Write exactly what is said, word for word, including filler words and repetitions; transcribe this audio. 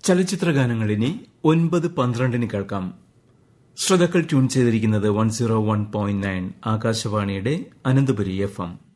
ചലച്ചിത്ര ഗാനങ്ങൾ ഇനി ഒൻപത് പന്ത്രണ്ടിന് കേൾക്കാം. ശ്രോതാക്കൾ ട്യൂൺ ചെയ്തിരിക്കുന്നത് one zero one point nine ആകാശവാണിയുടെ അനന്തപുരി എഫ് എം.